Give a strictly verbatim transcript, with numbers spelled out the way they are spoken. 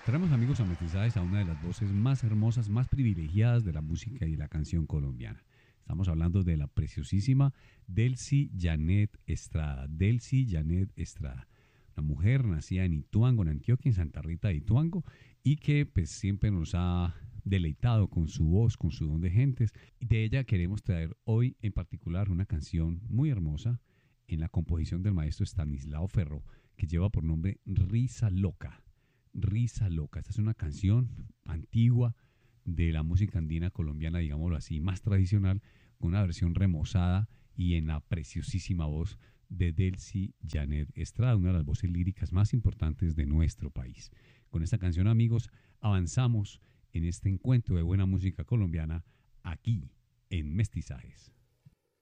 Traemos amigos a Mestizajes a una de las voces más hermosas, más privilegiadas de la música y de la canción colombiana. Estamos hablando de la preciosísima Delcy Janet Estrada. Delcy Janet Estrada, una mujer nacida en Ituango, en Antioquia, en Santa Rita de Ituango, y que pues siempre nos ha deleitado con su voz, con su don de gentes. Y de ella queremos traer hoy en particular una canción muy hermosa en la composición del maestro Estanislao Ferro, que lleva por nombre Risa Loca. Risa Loca. Esta es una canción antigua de la música andina colombiana, digámoslo así, más tradicional, con una versión remozada y en la preciosísima voz de Delcy Janet Estrada, una de las voces líricas más importantes de nuestro país. Con esta canción, amigos, avanzamos en este encuentro de buena música colombiana aquí en Mestizajes.